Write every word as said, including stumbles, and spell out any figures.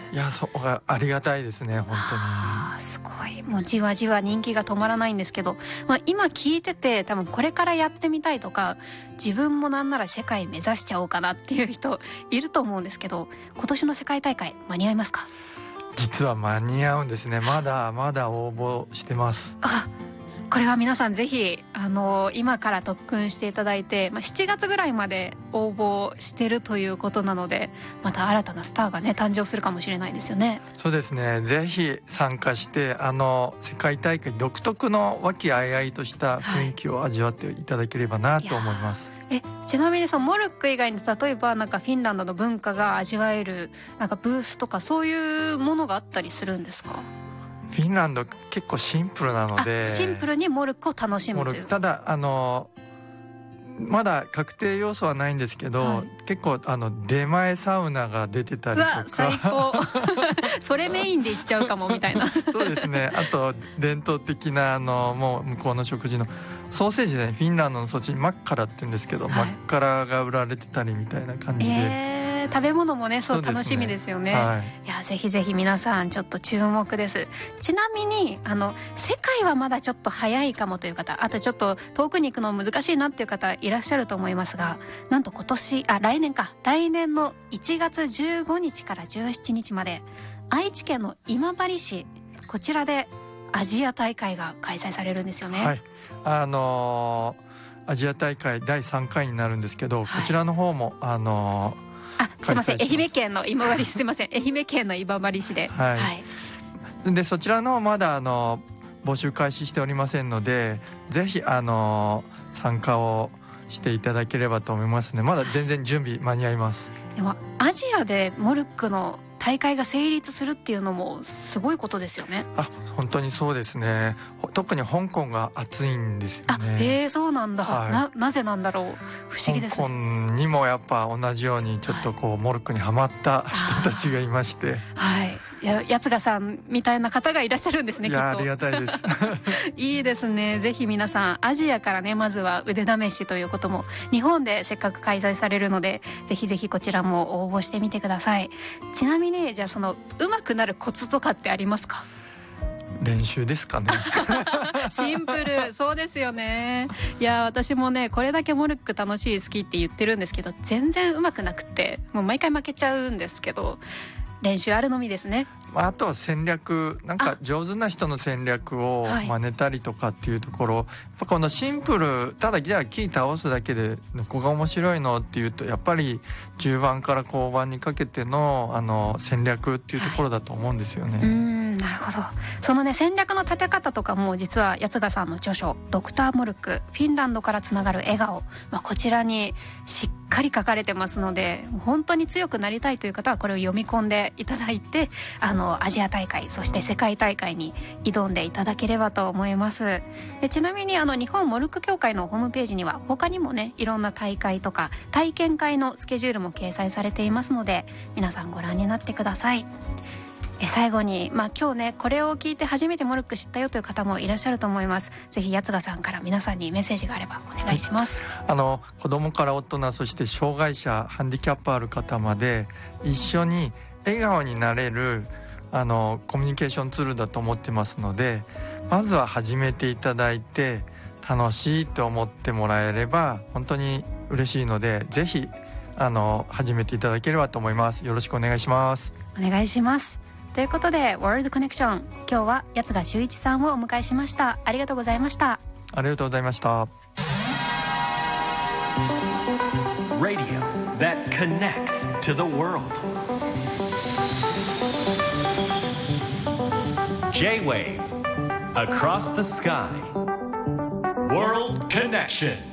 いや、そうありがたいですね、本当に。 あ、すごい、もうじわじわ人気が止まらないんですけど、まあ、今聞いてて多分これからやってみたいとか、自分もなんなら世界目指しちゃおうかなっていう人いると思うんですけど、今年の世界大会間に合いますか？ 実は間に合うんですね。まだまだ応募してます。 あ、これは皆さんぜひあの今から特訓していただいて、まあ、しちがつぐらいまで応募してるということなので、また新たなスターがね誕生するかもしれないですよね。 そうですね、ぜひ参加して、あの世界大会独特の和気あいあいとした雰囲気を味わっていただければなと思います。 はい、えちなみにそのモルック以外に例えばなんかフィンランドの文化が味わえるなんかブースとかそういうものがあったりするんですか？ フィンランド結構シンプルなので、 シンプルにモルックを楽しむという。 ただあのまだ確定要素はないんですけど、はい、結構あの出前サウナが出てたりとか。うわ、 最高それメインでいっちゃうかもみたいなそうですね。あと伝統的なあのもう向こうの食事のソーセージで、ね、フィンランドのそっちにマッカラって言うんですけど、はい、マッカラが売られてたりみたいな感じで、 えー食べ物もね、そう楽しみですよね。はい、いやぜひぜひ皆さんちょっと注目です。ちなみにあの世界はまだちょっと早いかもという方、あとちょっと遠くに行くの難しいなっていう方いらっしゃると思いますが、なんと今年あ来年か来年のいちがつじゅうごにちからじゅうしちにちまで愛知県の今治市、こちらでアジア大会が開催されるんですよね。 はい、あのー、アジア大会だいさんかいになるんですけど、はい、こちらの方もあのーあ、すいません、愛媛県の今治市、すいません、愛媛県の今治市で、 はいはい、でそちらのまだあの募集開始しておりませんので、ぜひあの参加をしていただければと思いますね。まだ全然準備間に合います。 でもアジアでモルックの大会が成立するっていうのもすごいことですよね。 あ、本当にそうですね。特に香港が熱いんですよね。 あ、へえ、そうなんだ、はい、な, なぜなんだろう、不思議ですね。 香港にもやっぱ同じようにちょっとこう、はい、モルックにハマった人たちがいまして、 はい、いや八ヶさんみたいな方がいらっしゃるんですね。 いや、きっとありがたいですいいですね。ぜひ皆さんアジアからね、まずは腕試しということも、日本でせっかく開催されるので、ぜひぜひこちらも応募してみてください。ちなみにじゃあその上手くなるコツとかってありますか？ 練習ですかねシンプル、そうですよね。いや私もね、これだけモルック楽しい好きって言ってるんですけど、全然上手くなくて、もう毎回負けちゃうんですけど、練習あるのみですね。 あとは戦略、なんか上手な人の戦略を真似たりとかっていうところ、はい、やっぱこのシンプル、ただじゃあキー倒すだけでどこが面白いのっていうと、やっぱり中盤から後盤にかけてのあの戦略っていうところだと思うんですよね。はい、うーん、なるほど。そのね、戦略の立て方とかも実は八ヶさんの著書ドクターモルックフィンランドからつながる笑顔、まあ、こちらにしっかり書かれてますので、本当に強くなりたいという方はこれを読み込んでいただいて、あのアジア大会、そして世界大会に挑んでいただければと思います。でちなみにあの日本モルック協会のホームページには他にもね、いろんな大会とか体験会のスケジュールも掲載されていますので、皆さんご覧になってください。え最後に、まあ、今日ねこれを聞いて初めてモルック知ったよという方もいらっしゃると思います。ぜひ八ヶさんから皆さんにメッセージがあればお願いします。 あの子供から大人、そして障害者、ハンディキャップある方まで一緒に笑顔になれるあのコミュニケーションツールだと思ってますので、まずは始めていただいて楽しいと思ってもらえれば本当に嬉しいので、ぜひあの始めていただければと思います。よろしくお願いします。 お願いします。ということでワールドコネクション、今日は八ヶ修一さんをお迎えしました。ありがとうございました。 ありがとうございました。 Radio that connects to the world. J-Wave Across the Sky World Connection.